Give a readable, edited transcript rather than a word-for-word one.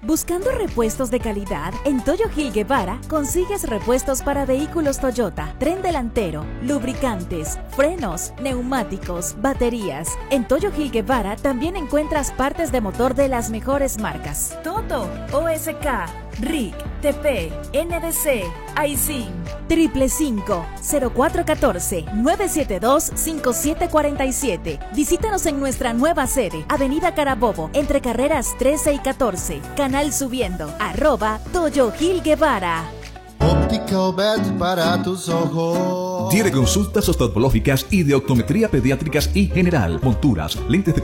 Buscando repuestos de calidad, en Toyo Gil Guevara consigues repuestos para vehículos Toyota, tren delantero, lubricantes, frenos, neumáticos, baterías. En Toyo Gil Guevara también encuentras partes de motor de las mejores marcas: Toto, OSK, RIC, TP, NDC, Aisin. 555-0414-972-5747. Visítanos en nuestra nueva sede, Avenida Carabobo, entre carreras 13 y 14. Canal subiendo, @Toyo Gil Guevara. Óptica Obed para tus ojos. Tiene consultas oftalmológicas y de optometría pediátricas y general, monturas, lentes de